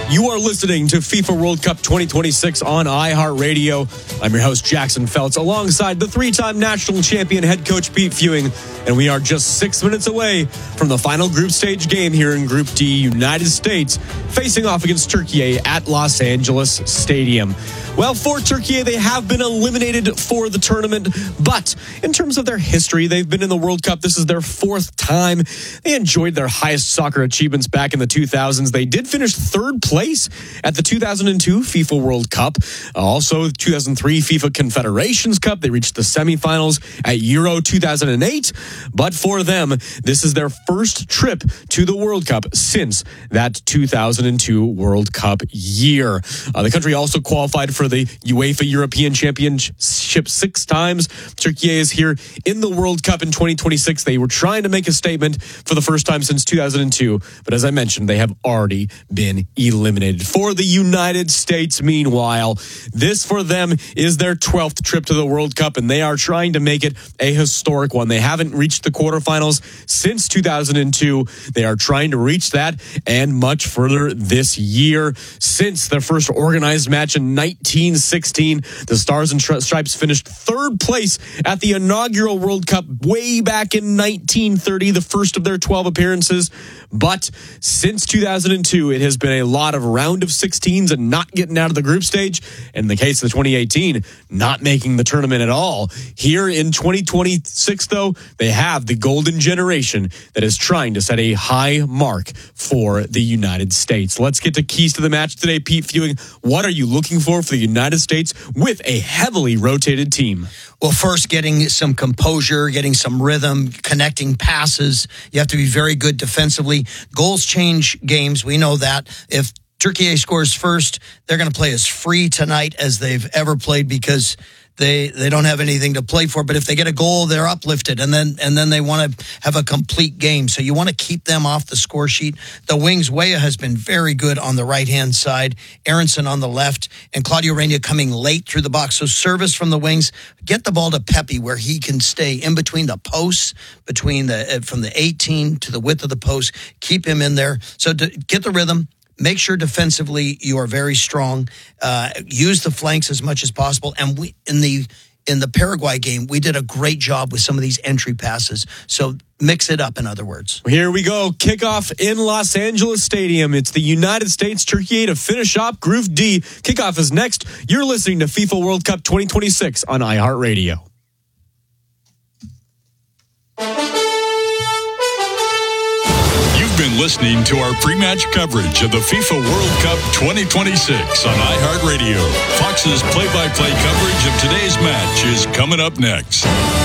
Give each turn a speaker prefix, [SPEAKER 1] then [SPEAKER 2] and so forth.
[SPEAKER 1] You are listening to FIFA World Cup 2026 on iHeartRadio. I'm your host, Jackson Feltz, alongside the three-time national champion head coach Pete Fewing, and we are just 6 minutes away from the final group stage game here in Group D. United States facing off against Turkey at Los Angeles Stadium. Well, for Turkey, they have been eliminated for the tournament, but in terms of their history, they've been in the World Cup. This is their fourth time. They enjoyed their highest soccer achievements back in the 2000s. They did finish third place at the 2002 FIFA World Cup. Also, 2003 FIFA Confederations Cup. They reached the semifinals at Euro 2008. But for them, this is their first trip to the World Cup since that 2002 World Cup year. The country also qualified for the UEFA European Championship 6 times. Turkey is here in the World Cup in 2026. They were trying to make a statement for the first time since 2002. But as I mentioned, they have already been eliminated. For the United States, meanwhile, this for them is their 12th trip to the World Cup, and they are trying to make it a historic one. They haven't reached the quarterfinals since 2002. They are trying to reach that and much further this year. Since their first organized match in 1916, the Stars and Stripes finished third place at the inaugural World Cup way back in 1930, the first of their 12 appearances. But since 2002, it has been a lot of round of 16s and not getting out of the group stage. In the case of the 2018, not making the tournament at all. Here in 2026, though, they have the golden generation that is trying to set a high mark for the United States. Let's get to keys to the match today. Pete Fewing, what are you looking for the United States with a heavily rotated team?
[SPEAKER 2] Well, first, getting some composure, getting some rhythm, connecting passes. You have to be very good defensively. Goals change games. We know that. If Turkey scores first, they're going to play as free tonight as they've ever played because they don't have anything to play for. But if they get a goal, they're uplifted, and then they want to have a complete game. So you want to keep them off the score sheet. The wings, Weah has been very good on the right-hand side, Aronson on the left, and Claudio Reyna coming late through the box. So service from the wings, get the ball to Pepe where he can stay in between the posts, from the 18 to the width of the post. Keep him in there. So to get the rhythm. Make sure defensively you are very strong. Use the flanks as much as possible. And we in the Paraguay game, we did a great job with some of these entry passes. So mix it up, in other words.
[SPEAKER 1] Here we go. Kickoff in Los Angeles Stadium. It's the United States, Turkey to finish off Group D. Kickoff is next. You're listening to FIFA World Cup 2026 on iHeartRadio.
[SPEAKER 3] Been listening to our pre-match coverage of the FIFA World Cup 2026 on iHeartRadio. Fox's play-by-play coverage of today's match is coming up next.